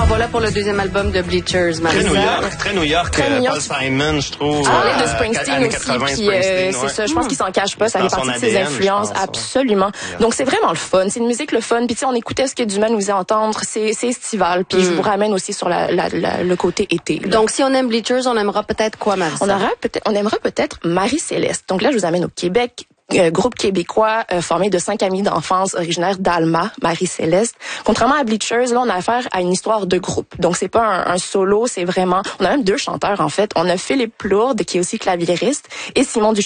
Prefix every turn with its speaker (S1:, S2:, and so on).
S1: Alors voilà pour le deuxième album de Bleachers, Marisa.
S2: Très New York, Paul Simon, je trouve.
S3: De Springsteen aussi, puis c'est ça, je pense qu'il s'en cache pas, ça fait partie de ses influences, absolument. Donc c'est vraiment le fun, c'est une musique le fun, puis tu sais, on écoutait ce que Dumas nous faisait entendre, c'est estival, puis je vous ramène aussi sur le côté été. Là.
S1: Donc si on aime Bleachers, on aimera peut-être quoi, Marisa?
S3: On aimera peut-être Marie-Céleste. Donc là, je vous amène au Québec. Groupe québécois formé de 5 amis d'enfance originaires d'Alma, Marie-Céleste. Contrairement à Bleachers, là, on a affaire à une histoire de groupe. Donc, c'est pas un solo, c'est vraiment... On a même 2 chanteurs, en fait. On a Philippe Plourde, qui est aussi claviériste, et Simon